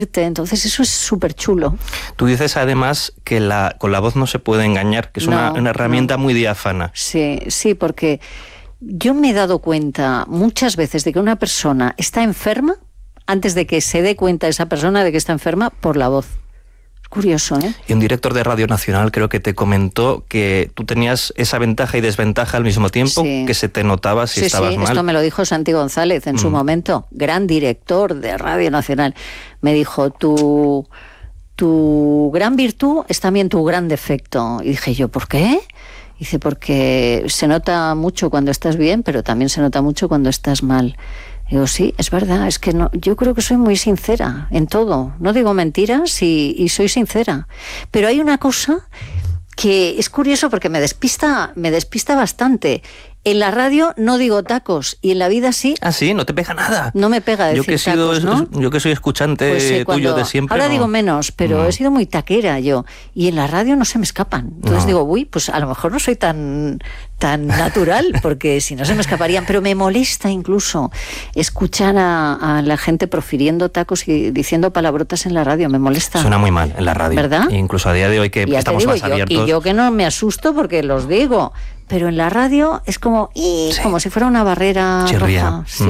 Entonces eso es súper chulo. Tú dices además que con la voz no se puede engañar, que es una herramienta muy diáfana. Sí, porque yo me he dado cuenta muchas veces de que una persona está enferma antes de que se dé cuenta esa persona de que está enferma por la voz. Curioso, ¿eh? Y un director de Radio Nacional creo que te comentó que tú tenías esa ventaja y desventaja al mismo tiempo, que se te notaba si estabas mal. Esto me lo dijo Santi González en su momento, gran director de Radio Nacional. Me dijo, tu gran virtud es también tu gran defecto. Y dije yo, ¿por qué? Dice, porque se nota mucho cuando estás bien, pero también se nota mucho cuando estás mal. Digo, sí, es verdad, es que no, yo creo que soy muy sincera en todo. No digo mentiras y soy sincera. Pero hay una cosa que es curioso porque me despista bastante. En la radio no digo tacos y en la vida sí. Ah, sí, no te pega nada. No me pega decir tacos, ¿no? Yo que soy escuchante tuyo de siempre. Ahora digo menos, pero he sido muy taquera yo. Y en la radio no se me escapan. Entonces digo, uy, pues a lo mejor no soy tan natural, porque si no se me escaparían. Pero me molesta incluso escuchar a la gente profiriendo tacos y diciendo palabrotas en la radio. Me molesta. Suena muy mal en la radio. ¿Verdad? E incluso a día de hoy que estamos más abiertos. Y yo que no me asusto porque los digo. Pero en la radio es como si fuera una barrera roja. Sí.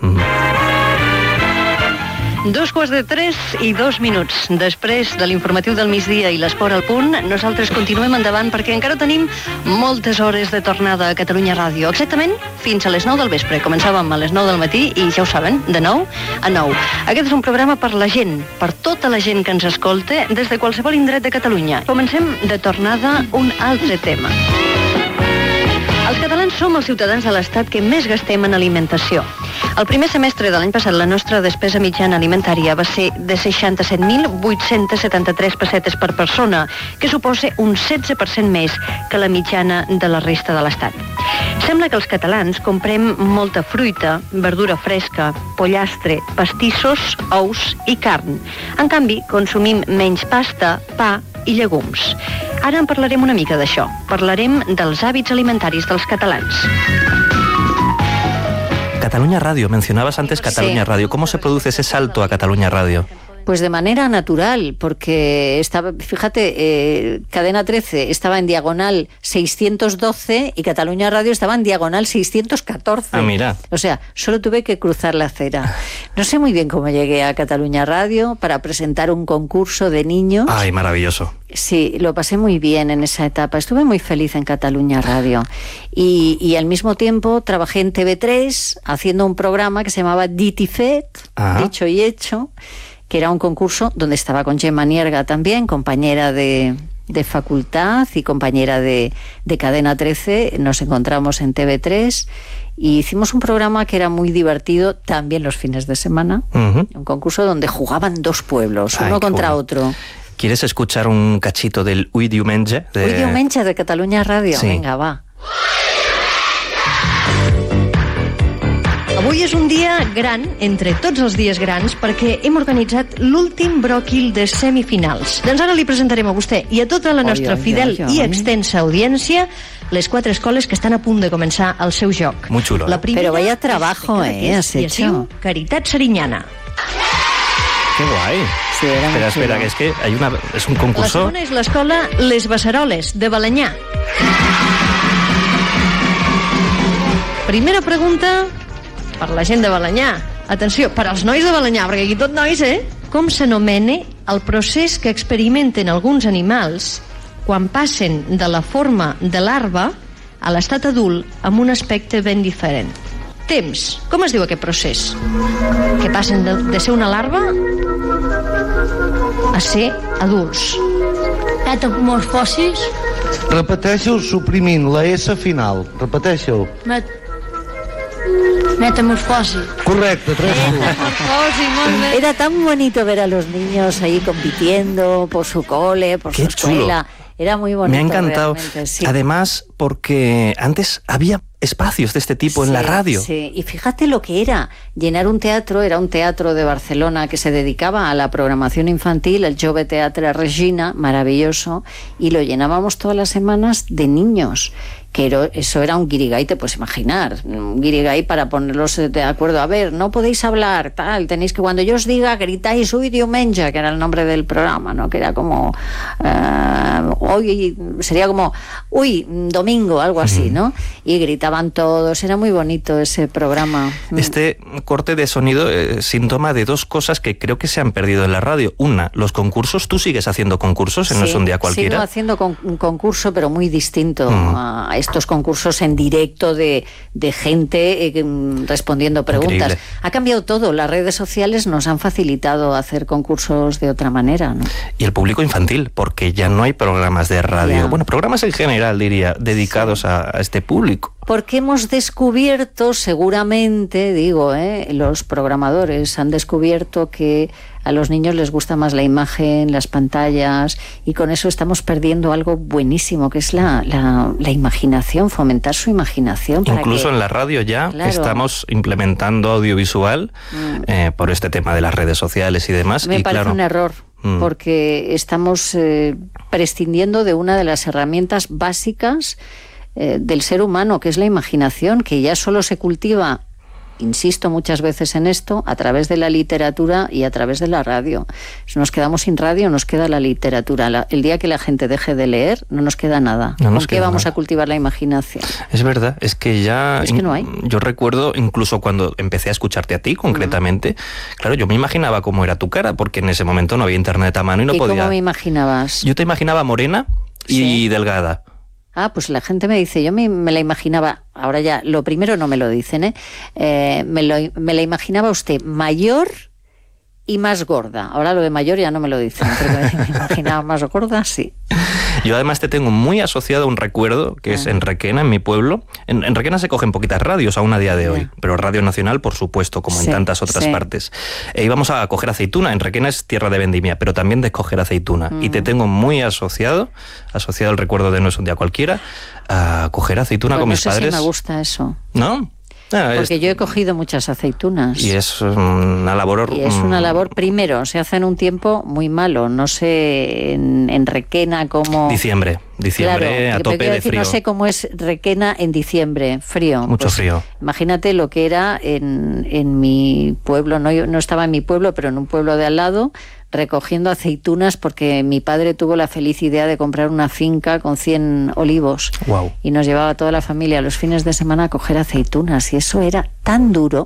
2:03 després de l'informatiu del migdia i l'esport al punt, nosaltres continuem endavant perquè encara tenim moltes hores de tornada a Catalunya Ràdio, exactament fins a les 9 del vespre. Començàvem a les 9 del matí i ja ho saben, de 9 a 9. Aquest és un programa per la gent, per tota la gent que ens escolta des de qualsevol indret de Catalunya. Comencem de tornada un altre tema. Els catalans som els ciutadans de l'Estat que més gastem en alimentació. El primer semestre de l'any passat la nostra despesa mitjana alimentària va ser de 67.873 pessetes per persona, que suposa un 16% més que la mitjana de la resta de l'Estat. Sembla que els catalans comprem molta fruita, verdura fresca, pollastre, pastissos, ous i carn. En canvi, consumim menys pasta, pa i llegums. Ara en parlarem una mica d'això. Parlarem dels hàbits alimentaris dels catalans. Cataluña Radio, mencionabas antes Cataluña Radio. ¿Cómo se produce ese salto a Cataluña Radio? Pues de manera natural, porque estaba, fíjate, Cadena 13 estaba en diagonal 612 y Cataluña Radio estaba en diagonal 614. Ah, mira. O sea, solo tuve que cruzar la acera. No sé muy bien cómo llegué a Cataluña Radio para presentar un concurso de niños. Ay, maravilloso. Sí, lo pasé muy bien en esa etapa. Estuve muy feliz en Cataluña Radio. Y al mismo tiempo trabajé en TV3 haciendo un programa que se llamaba Dit i Fet, Dicho y Hecho, que era un concurso donde estaba con Gemma Nierga también, compañera de facultad y compañera de Cadena 13. Nos encontramos en TV3 y hicimos un programa que era muy divertido también los fines de semana. Un concurso donde jugaban dos pueblos, uno contra otro. ¿Quieres escuchar un cachito del Ui Diumenge? Ui Diumenge de Catalunya Ràdio. Sí. Vinga, va. Avui és un dia gran, entre tots els dies grans, perquè hem organitzat l'últim bròquil de semifinals. Doncs ara li presentarem a vostè i a tota la nostra fidel i extensa audiència les 4 escoles que estan a punt de començar el seu joc. Muy chulo. La primera, pero vaya trabajo, has hecho. Caritat Serinyana. Qué guay. Sí, espera, que es un concurso. La segona és l'escola Les Beceroles, de Balenyà. Primera pregunta per la gent de Balenyà. Atenció, per als nois de Balenyà, perquè aquí tot nois, Com s'anomena el procés que experimenten alguns animals quan passen de la forma de larva a l'estat adult amb un aspecte ben diferent? Temps. Com es diu aquest procés? Que passen de ser una larva a ser adults. Metamorfosis. Repeteixo suprimint la S final. Repeteixo. Metamorfosi. Correcte, 3 Metamorfosi, molt bé. Era tan bonito ver a los niños ahí compitiendo por su cole, por su escuela. Era muy bonito. Me ha encantado. Sí. Además, porque antes había espacios de este tipo en la radio. Sí, y fíjate lo que era llenar un teatro. Era un teatro de Barcelona que se dedicaba a la programación infantil, el Jove Teatre Regina, maravilloso, y lo llenábamos todas las semanas de niños que eso era un guirigay, te puedes imaginar, un guirigay para ponerlos de acuerdo. A ver, no podéis hablar, tal, tenéis que, cuando yo os diga, gritáis uy diumenge, que era el nombre del programa, ¿no? Que era como hoy, sería como uy, domingo, algo así, ¿no? Y gritaban todos, era muy bonito ese programa. Este corte de sonido es síntoma de dos cosas que creo que se han perdido en la radio. Una, los concursos. ¿Tú sigues haciendo concursos en No es un día cualquiera? Sigo haciendo un concurso, pero muy distinto a estos concursos en directo de gente respondiendo preguntas. Increíble. Ha cambiado todo. Las redes sociales nos han facilitado hacer concursos de otra manera, ¿no? Y el público infantil, porque ya no hay programas de radio. Ya. Bueno, programas en general, diría, dedicados a este público. Porque hemos descubierto, seguramente, los programadores han descubierto que a los niños les gusta más la imagen, las pantallas, y con eso estamos perdiendo algo buenísimo, que es la imaginación, fomentar su imaginación. Incluso en la radio ya estamos implementando audiovisual por este tema de las redes sociales y demás. Me parece un error. Porque estamos prescindiendo de una de las herramientas básicas del ser humano, que es la imaginación, que ya solo se cultiva, insisto muchas veces en esto, a través de la literatura y a través de la radio. Si nos quedamos sin radio, nos queda la literatura. El día que la gente deje de leer, no nos queda nada. ¿Con qué vamos a cultivar la imaginación? Es verdad, es que ya... Es que no hay. Yo recuerdo, incluso cuando empecé a escucharte a ti, concretamente, claro, yo me imaginaba cómo era tu cara, porque en ese momento no había internet a mano y no podía... ¿Y cómo me imaginabas? Yo te imaginaba morena y delgada. Pues la gente me dice, yo me la imaginaba, ahora ya, lo primero no me lo dicen, me la imaginaba usted mayor y más gorda. Ahora lo de mayor ya no me lo dicen, pero me imaginaba más gorda, sí. Yo además te tengo muy asociado a un recuerdo que es en Requena, en mi pueblo. En Requena se cogen poquitas radios aún a día de hoy, pero Radio Nacional, por supuesto, como en tantas otras partes. Íbamos a coger aceituna. En Requena es tierra de vendimia, pero también de coger aceituna. Y te tengo muy asociado al recuerdo de No es un día cualquiera, a coger aceituna con mis padres. No sé si me gusta eso. ¿No? Porque yo he cogido muchas aceitunas. Y es una labor... Y es una labor, primero, se hace en un tiempo muy malo. No sé en Requena cómo... Diciembre, claro, a tope de frío. No sé cómo es Requena en diciembre, frío. Mucho frío. Imagínate lo que era en mi pueblo. No estaba en mi pueblo, pero en un pueblo de al lado, recogiendo aceitunas, porque mi padre tuvo la feliz idea de comprar una finca con 100 olivos. Wow. Y nos llevaba a toda la familia los fines de semana a coger aceitunas, y eso era tan duro,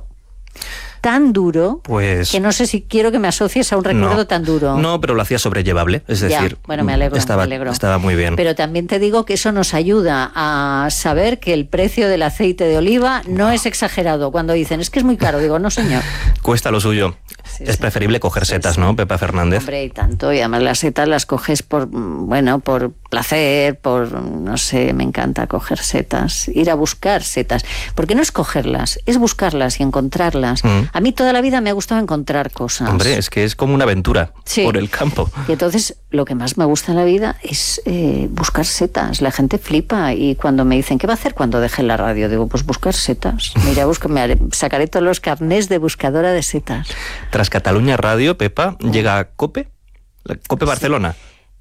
pues, que no sé si quiero que me asocies a un recuerdo tan duro. No, pero lo hacía sobrellevable, es decir, bueno, me alegro. Estaba muy bien. Pero también te digo que eso nos ayuda a saber que el precio del aceite de oliva no es exagerado. Cuando dicen, es que es muy caro, digo, no señor. Cuesta lo suyo. Es preferible coger setas, ¿no, Pepa Fernández? Hombre, y tanto, y además las setas las coges por placer, no sé, me encanta coger setas, ir a buscar setas, porque no es cogerlas, es buscarlas y encontrarlas. A mí toda la vida me ha gustado encontrar cosas. Hombre, es que es como una aventura por el campo. Y entonces, lo que más me gusta en la vida es buscar setas. La gente flipa, y cuando me dicen, ¿qué va a hacer cuando deje la radio? Digo, pues buscar setas. Mira, sacaré todos los carnés de buscadora de setas. Tras Cataluña Radio, Pepa, llega COPE Barcelona.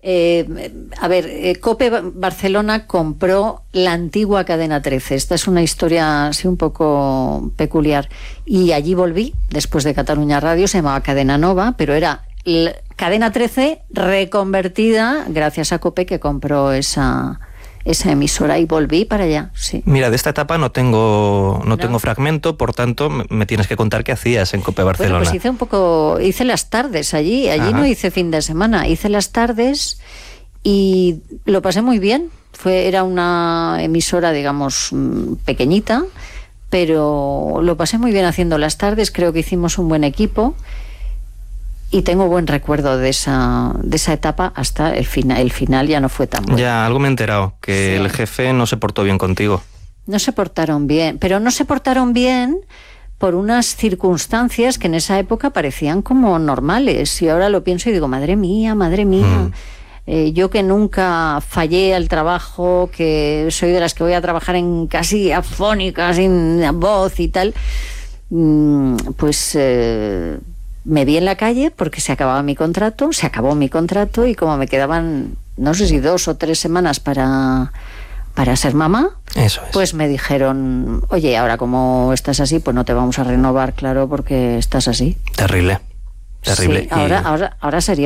COPE Barcelona compró la antigua Cadena 13. Esta es una historia así un poco peculiar. Y allí volví, después de Cataluña Radio, se llamaba Cadena Nova, pero era Cadena 13 reconvertida gracias a COPE, que compró esa emisora, y volví para allá, sí. Mira, de esta etapa no tengo fragmento, por tanto me tienes que contar qué hacías en COPE Barcelona. Bueno, pues hice las tardes allí no hice fin de semana, hice las tardes y lo pasé muy bien. Era una emisora, digamos, pequeñita, pero lo pasé muy bien haciendo las tardes. Creo que hicimos un buen equipo. Y tengo buen recuerdo de esa etapa hasta el final. El final ya no fue tan bueno. Ya, algo me he enterado, que el jefe no se portó bien contigo. No se portaron bien, pero no se portaron bien por unas circunstancias que en esa época parecían como normales. Y ahora lo pienso y digo, madre mía. Yo que nunca fallé al trabajo, que soy de las que voy a trabajar en casi afónica, sin voz y tal, pues... me vi en la calle porque se acabó mi contrato, y como me quedaban, no sé si 2 o 3 semanas para para ser mamá. Eso es. Pues me dijeron, oye, ahora como estás así, pues no te vamos a renovar, claro, porque estás así. Terrible. Sí, ahora sería